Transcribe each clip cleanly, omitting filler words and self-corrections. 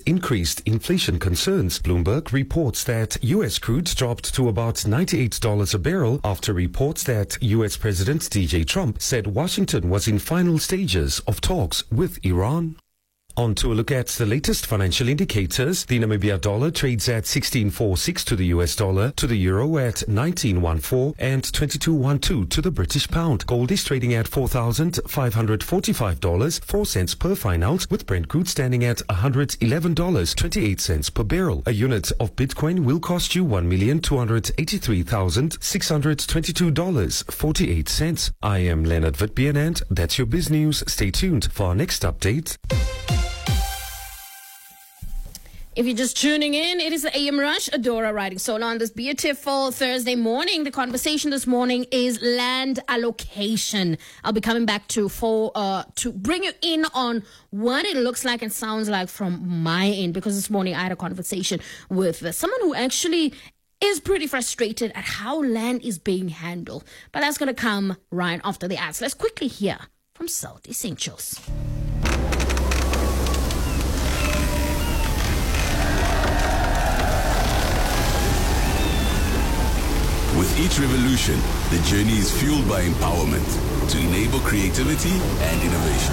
increased inflation concerns. Bloomberg reports that U.S. crude dropped to about $98 a barrel after reports that U.S. President D.J. Trump said Washington was in final stages of talks with Iran. On to a look at the latest financial indicators. The Namibia dollar trades at 16.46 to the US dollar, to the euro at 19.14 and 22.12 to the British pound. Gold is trading at $4,545, 4 cents per fine ounce, with Brent crude standing at $111.28 per barrel. A unit of Bitcoin will cost you $1,283,622.48. I am Leonard Vitbian and that's your Biz News. Stay tuned for our next update. If you're just tuning in, it is the AM Rush. Adora riding solo on this beautiful Thursday morning. The conversation this morning is land allocation. I'll be coming back to bring you in on what it looks like and sounds like from my end, because this morning I had a conversation with someone who actually is pretty frustrated at how land is being handled. But that's going to come right after the ads. Let's quickly hear from Salt Essentials. With each revolution, the journey is fueled by empowerment to enable creativity and innovation.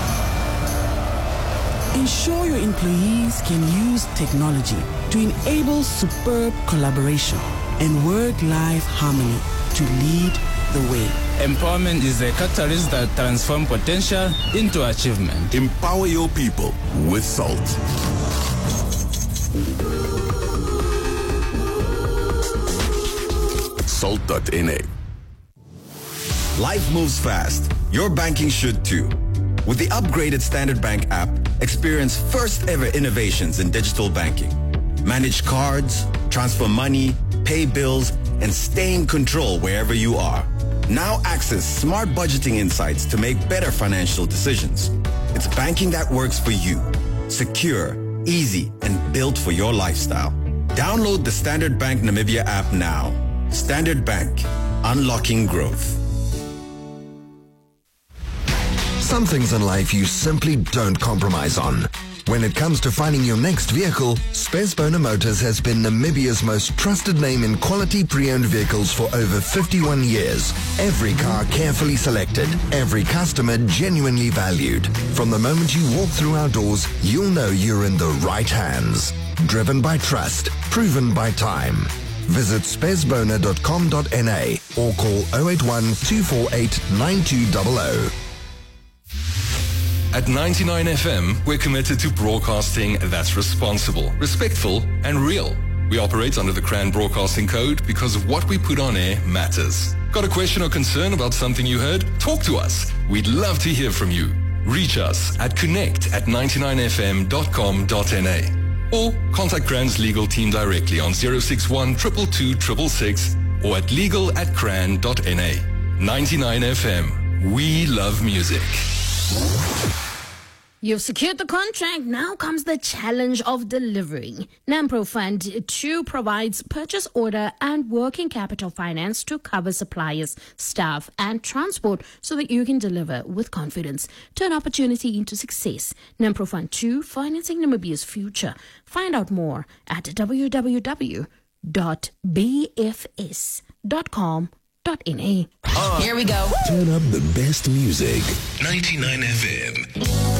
Ensure your employees can use technology to enable superb collaboration and work-life harmony to lead the way. Empowerment is a catalyst that transforms potential into achievement. Empower your people with SALT. Salt.na. Life moves fast. Your banking should too. With the upgraded Standard Bank app, experience first ever innovations in digital banking. Manage cards, transfer money, pay bills, and stay in control wherever you are. Now access smart budgeting insights to make better financial decisions. It's banking that works for you. Secure, easy, and built for your lifestyle. Download the Standard Bank Namibia app now. Standard Bank, unlocking growth. Some things in life you simply don't compromise on. When it comes to finding your next vehicle, Spesbona Motors has been Namibia's most trusted name in quality pre-owned vehicles for over 51 years. Every car carefully selected, every customer genuinely valued. From the moment you walk through our doors, you'll know you're in the right hands. Driven by trust, proven by time. Visit spesbona.com.na or call 081-248-9200. At 99 FM, we're committed to broadcasting that's responsible, respectful, and real. We operate under the CRAN Broadcasting Code because what we put on air matters. Got a question or concern about something you heard? Talk to us. We'd love to hear from you. Reach us at connect@99fm.com.na or contact CRAN's legal team directly on 061 222 666 or at legal@cran.na. 99 FM. We love music. You've secured the contract. Now comes the challenge of delivering. Nampro Fund 2 provides purchase order and working capital finance to cover suppliers, staff, and transport so that you can deliver with confidence. Turn opportunity into success. Nampro Fund 2, financing Namibia's future. Find out more at www.bfs.com.na. Here we go. Turn up the best music. 99 FM.